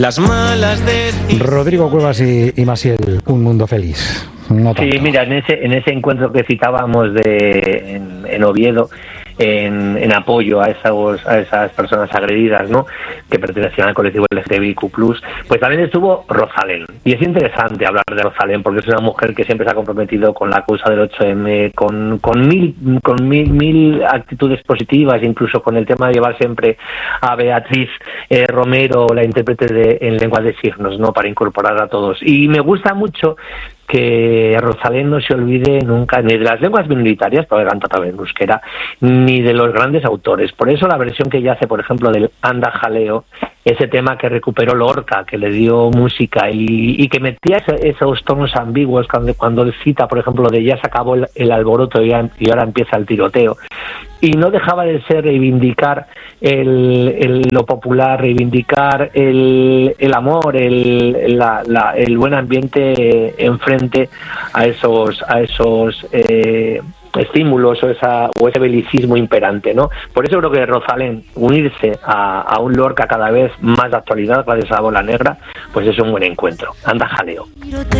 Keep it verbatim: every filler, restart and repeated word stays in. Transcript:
Las malas de... Rodrigo Cuevas y, y Maciel, Un Mundo Feliz. No tanto. Sí, mira, en ese en ese encuentro que citábamos de en, en Oviedo, en, en apoyo a esos, a esas personas agredidas, ¿no?, que pertenecían al colectivo L G T B I Q plus, pues también estuvo Rosalén. Y es interesante hablar de Rosalén porque es una mujer que siempre se ha comprometido con la causa del ocho eme, con, con mil con mil, mil actitudes positivas, incluso con el tema de llevar siempre a Beatriz eh, Romero, la intérprete de en lengua de signos, ¿no?, para incorporar a todos. Y me gusta mucho que Rosalén no se olvide nunca ni de las lenguas minoritarias, porque canta también en euskera, ni de los grandes autores. Por eso la versión que ella hace, por ejemplo, del Anda Jaleo, ese tema que recuperó Lorca, que le dio música y, y que metía ese, esos tonos ambiguos cuando, cuando cita, por ejemplo, de ya se acabó el, el alboroto y, ya, y ahora empieza el tiroteo. Y no dejaba de ser reivindicar el, el, lo popular, reivindicar el, el amor, el, la, la, el buen ambiente enfrente a esos a esos eh, estímulos o esa o ese belicismo imperante, ¿no? Por eso creo que Rosalén, unirse a, a un Lorca cada vez más de actualidad, gracias a la Bola Negra, pues es un buen encuentro. Anda Jaleo.